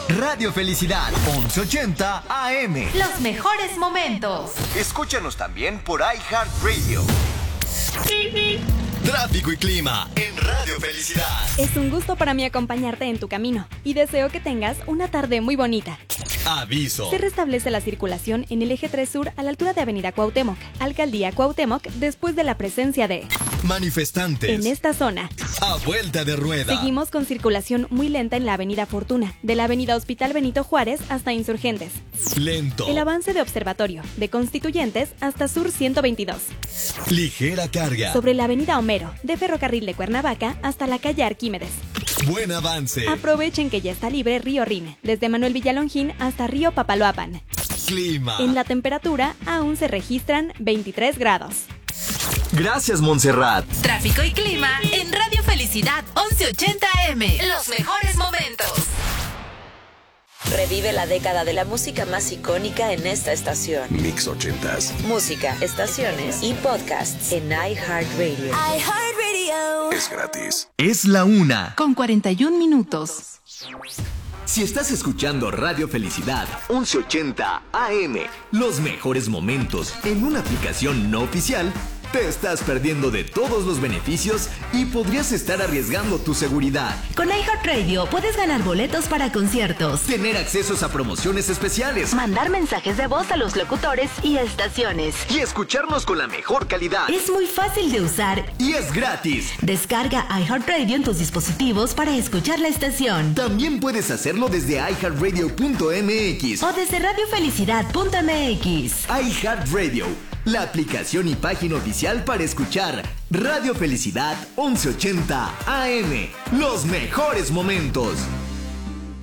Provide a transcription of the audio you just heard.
Radio Felicidad, 1180 AM. Los mejores momentos. Escúchanos también por iHeartRadio. Tráfico y clima en Radio Felicidad. Es un gusto para mí acompañarte en tu camino y deseo que tengas una tarde muy bonita. Aviso. Se restablece la circulación en el eje 3 sur a la altura de Avenida Cuauhtémoc, Alcaldía Cuauhtémoc, después de la presencia de manifestantes en esta zona. A vuelta de rueda. Seguimos con circulación muy lenta en la Avenida Fortuna, de la Avenida Hospital Benito Juárez hasta Insurgentes. Lento. El avance de Observatorio, de Constituyentes hasta Sur 122. Ligera carga. Sobre la Avenida Homero, de Ferrocarril de Cuernavaca hasta la calle Arquímedes. Buen avance. Aprovechen que ya está libre Río Rin, desde Manuel Villalongín hasta Río Papaloapan. Clima. En la temperatura aún se registran 23 grados. Gracias, Montserrat. Tráfico y clima en Radio Felicidad 1180 AM. Los mejores momentos. Revive la década de la música más icónica en esta estación. Mix 80s. Música, estaciones y podcasts en iHeartRadio. iHeartRadio. Es gratis. Es la 1 con 41 minutos. Si estás escuchando Radio Felicidad 1180 AM, los mejores momentos en una aplicación no oficial, te estás perdiendo de todos los beneficios y podrías estar arriesgando tu seguridad. Con iHeartRadio puedes ganar boletos para conciertos, Tener accesos a promociones especiales mandar mensajes de voz a los locutores y estaciones. y escucharnos con la mejor calidad. Es muy fácil de usar. Y es gratis. Descarga iHeartRadio en tus dispositivos para escuchar la estación. También puedes hacerlo desde iHeartRadio.mx. O desde radiofelicidad.mx. iHeartRadio, la aplicación y página oficial para escuchar Radio Felicidad 1180 AM. Los mejores momentos.